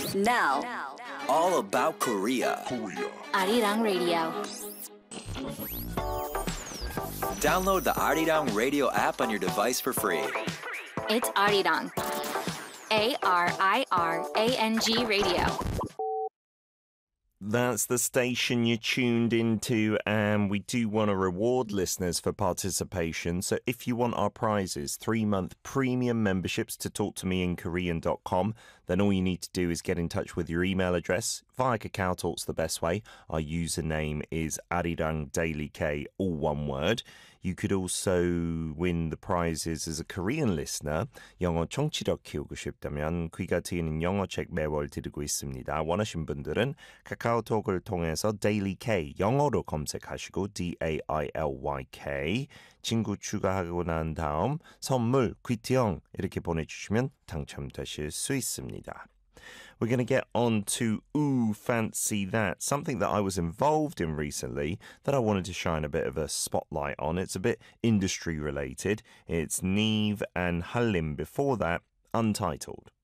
Now, all about Korea. Arirang Radio. Download the Arirang Radio app on your device for free. It's Arirang. ARIRANG Radio. That's the station you're tuned into, and we do want to reward listeners for participation. So if you want our prizes, 3-month premium memberships to talktomeinkorean.com, then all you need to do is get in touch with your email address. Via KakaoTalk's the best way. Our username is arirangdailyk, all one word. You could also win the prizes as a Korean listener. 영어 청취력 키우고 싶다면 귀가 트이는 영어책 매월 드리고 있습니다. 원하신 분들은 카카오톡을 통해서 Daily K 영어로 검색하시고 DAILYK 친구 추가하고 난 다음 선물 귀티형 이렇게 보내주시면 당첨되실 수 있습니다. We're going to get on to Ooh, Fancy That, something that I was involved in recently that I wanted to shine a bit of a spotlight on. It's a bit industry related. It's Neve and Halim before that, Untitled.